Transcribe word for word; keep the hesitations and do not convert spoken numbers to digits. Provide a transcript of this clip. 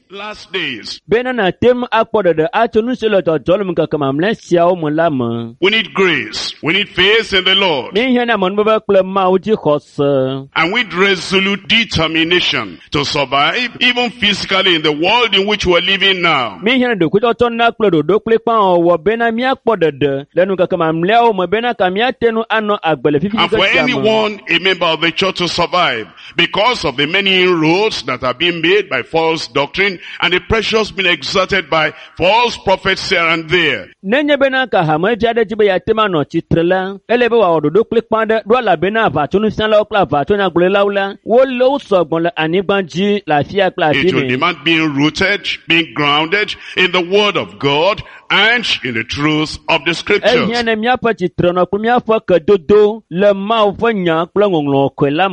last days. Benana tem akpɔɖeɖe atso nu si le dzɔdzɔm keke mamlɛ siawo me la me. We need grace. We need faith in the Lord. Míhiã na amenuveve kple Mawu dzi xɔse. And with resolute determination to survive, even physically in the world in which we're living now. Míhiã na ɖokuitsɔtsɔ na kple ɖoɖo kple kpãwɔwɔ bena míakpɔ ɖeɖe le nu keke mamlɛawo me bena ka míate nu anɔ agbe le fifi And for ke sia me. anyone, a member of the church, to survive because of the many inroads that are being made by false doctrine and the pressures being exerted by false prophets here and there. Nenye bena ka hamevi aɖe dzi be yeate manɔ tsitre la, ele be wòawɔ ɖoɖo kple kpã ɖe ɖo elabena aʋatsonufialawo kple aʋatsonyagblɔlawo la, wole wo sɔgbɔ le anyigba dzi le afia kple afi It will me. demand being rooted, being grounded in the word of God and in the truth of the scriptures. Ehia ne míaƒe tsitrenɔ kple míaƒe kedodo le Mawu ƒe nya kple ŋɔŋlɔ kɔe la